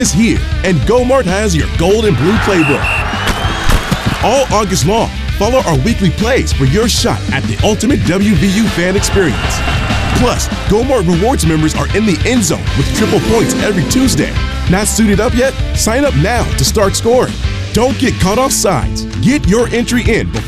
is here, and GoMart has your gold and blue playbook. All August long, follow our weekly plays for your shot at the ultimate WVU fan experience. Plus, GoMart Rewards members are in the end zone with triple points every Tuesday. Not suited up yet? Sign up now to start scoring. Don't get caught off sides. Get your entry in before